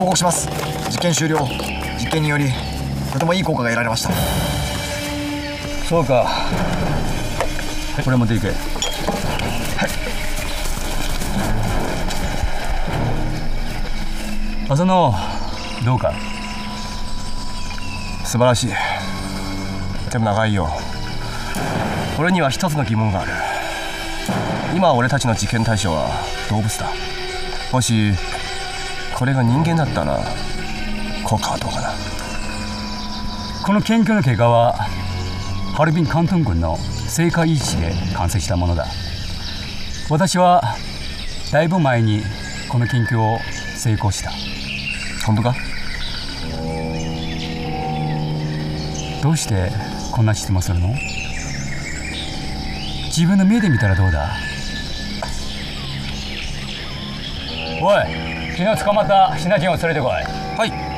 報告します。実験終了。実験によりとてもいい効果が得られました。 そうか。これ持っていけ。はい。浅野、どうか。 素晴らしい。でも長いよ。俺には一つの疑問がある。今俺たちの実験対象は動物だ。もしこれが人間だったら効果はどうかな。 この研究の結果はハルビン・カントン軍の生化因子で完成したものだ。私はだいぶ前にこの研究を成功した。 本当か？ どうしてこんな質問するの？自分の目で見たらどうだ？おい、昨日捕まったシナ人を連れてこい。 はい。